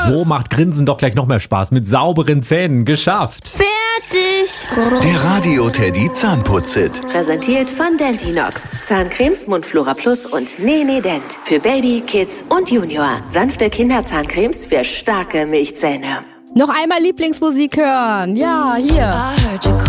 So macht Grinsen doch gleich noch mehr Spaß. Mit sauberen Zähnen. Geschafft. Fertig. Der Radio-Teddy Zahnputz-Hit. Präsentiert von Deltinox. Zahncremes, Mundflora Plus und Nene Dent. Für Baby, Kids und Junior. Sanfte Kinderzahncremes für starke Milchzähne. Noch einmal Lieblingsmusik hören. Ja, hier.